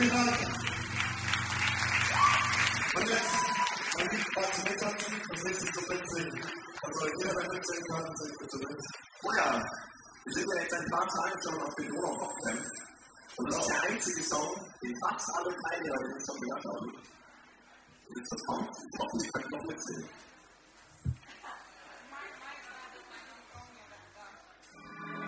Und jetzt, man gibt was zum Mittagessen, das nächste zu mitsingen. Also jeder, der mitsingen kann, singt bitte mit. Oh ja, wir sind ja jetzt ein paar Tage schon auf dem Donau-Pop-Camp. Und das ist der einzige Song, den fast alle Teilnehmer den schon gehört haben. Und jetzt was kommt, ich hoffe, Sie können noch mitsingen.